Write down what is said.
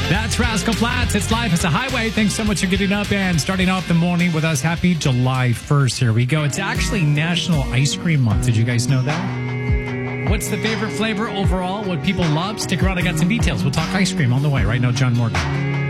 That's Rascal Flatts. It's Life as a Highway. Thanks so much for getting up and starting off the morning with us. Happy July 1st. Here we go. It's actually National Ice Cream Month. Did you guys know that? What's the favorite flavor overall? What people love? Stick around. I got some details. We'll talk ice cream on the way. Right now, John Morgan.